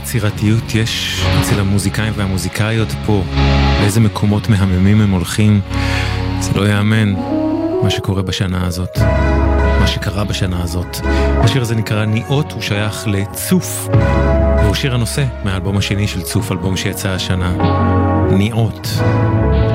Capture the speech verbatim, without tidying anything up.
יצירתיות יש אצל המוזיקאים והמוזיקאיות פה, לאיזה מקומות מהממים הם הולכים. זה לא יאמן מה שקורה בשנה הזאת, מה שקרה בשנה הזאת. השיר הזה נקרא ניאות, הוא שייך לצוף, והוא שיר הנושא מהאלבום השני של צוף, אלבום שיצא השנה, ניאות.